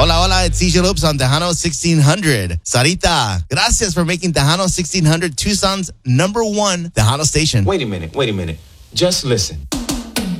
Hola, hola, it's CJ Lopes on Tejano 1600. Sarita, gracias for making Tejano 1600 Tucson's #1 Tejano station. Wait a minute. Just listen.